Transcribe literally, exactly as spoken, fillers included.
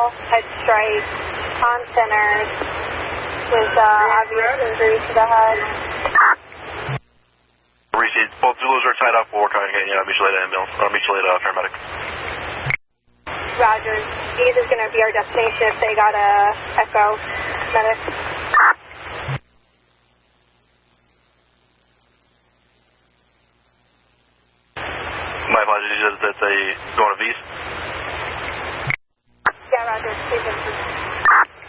fall, head strike, on centered, with uh, obvious injury to the head. Receive. Both Zulus are tied up. We're trying to get you know, mutual aid ambulance, or mutual aid uh, paramedic. Roger. Ease is going to be our destination if they got a echo medic. My apologies, that they going to V's? Yeah, Roger. Please.